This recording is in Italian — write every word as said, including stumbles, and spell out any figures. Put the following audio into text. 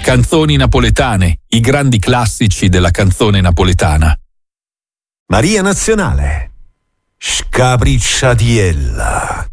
Canzoni napoletane, i grandi classici della canzone napoletana. Maria Nazionale, Scapricciatiella.